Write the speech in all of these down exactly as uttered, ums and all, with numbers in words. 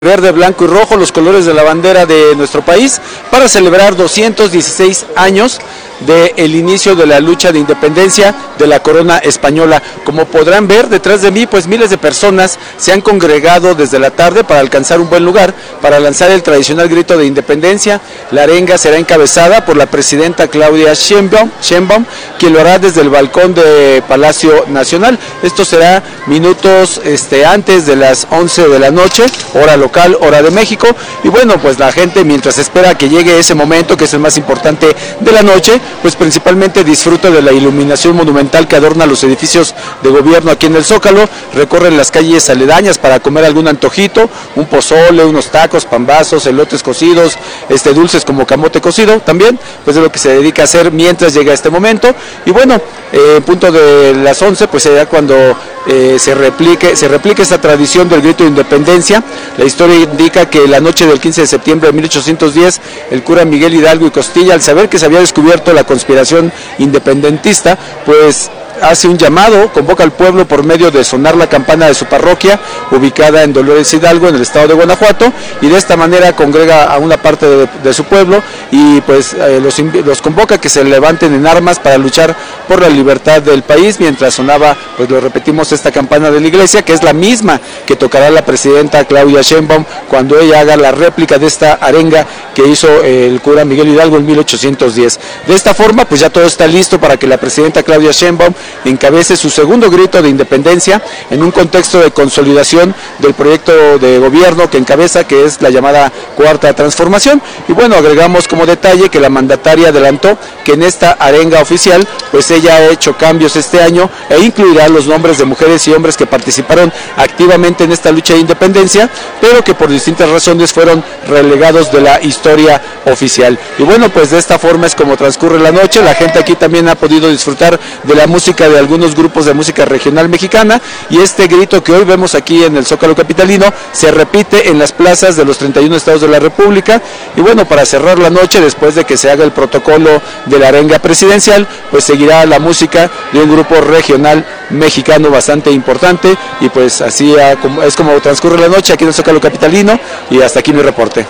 Verde, blanco y rojo, los colores de la bandera de nuestro país, para celebrar doscientos dieciséis años del inicio de la lucha de independencia de la corona española. Como podrán ver detrás de mí, pues miles de personas se han congregado desde la tarde para alcanzar un buen lugar, para lanzar el tradicional grito de independencia. La arenga será encabezada por la presidenta Claudia Sheinbaum, Sheinbaum quien lo hará desde el balcón de Palacio Nacional. Esto será minutos este, antes de las once de la noche, hora local, hora de México, y bueno, pues la gente, mientras espera que llegue ese momento, que es el más importante de la noche, pues principalmente disfruta de la iluminación monumental que adorna los edificios de gobierno aquí en el Zócalo. Recorren las calles aledañas para comer algún antojito, un pozole, unos tacos, pambazos, elotes cocidos, este dulces como camote cocido también, pues es lo que se dedica a hacer mientras llega este momento. Y bueno, eh, en punto de las once, pues será cuando eh, se replique, se replique esta tradición del grito de independencia. La historia indica que la noche del quince de septiembre de mil ochocientos diez, el cura Miguel Hidalgo y Costilla, al saber que se había descubierto la conspiración independentista, pues hace un llamado, convoca al pueblo por medio de sonar la campana de su parroquia, ubicada en Dolores Hidalgo, en el estado de Guanajuato, y de esta manera congrega a una parte de, de su pueblo y pues eh, los, los convoca a que se levanten en armas para luchar por la libertad del país, mientras sonaba, pues lo repetimos, esta campana de la iglesia, que es la misma que tocará la presidenta Claudia Sheinbaum cuando ella haga la réplica de esta arenga que hizo el cura Miguel Hidalgo en mil ochocientos diez. De esta forma, pues ya todo está listo para que la presidenta Claudia Sheinbaum encabece su segundo grito de independencia en un contexto de consolidación del proyecto de gobierno que encabeza, que es la llamada Cuarta Transformación. Y bueno, agregamos como detalle que la mandataria adelantó que en esta arenga oficial, pues ella ha hecho cambios este año e incluirá los nombres de mujeres y hombres que participaron activamente en esta lucha de independencia, pero que por distintas razones fueron relegados de la historia oficial. Y bueno, pues de esta forma es como transcurre la noche. La gente aquí también ha podido disfrutar de la música de algunos grupos de música regional mexicana, y este grito que hoy vemos aquí en el Zócalo capitalino se repite en las plazas de los treinta y uno estados de la República. Y bueno, para cerrar la noche, después de que se haga el protocolo de la arenga presidencial, pues seguirá la música de un grupo regional mexicano bastante importante, y pues así es como transcurre la noche aquí en el Zócalo capitalino. Y hasta aquí mi reporte.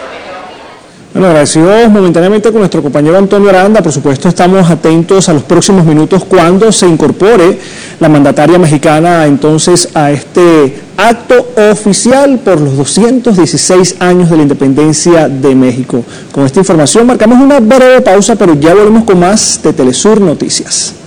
Bueno, agradecidos momentáneamente con nuestro compañero Antonio Aranda. Por supuesto, estamos atentos a los próximos minutos cuando se incorpore la mandataria mexicana entonces a este acto oficial por los doscientos dieciséis años de la independencia de México. Con esta información marcamos una breve pausa, pero ya volvemos con más de Telesur Noticias.